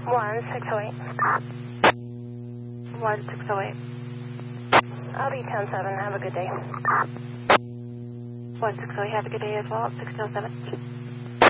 1608. 1608. I'll be 10-7. Have a good day. 1608, have a good day as well. 1607.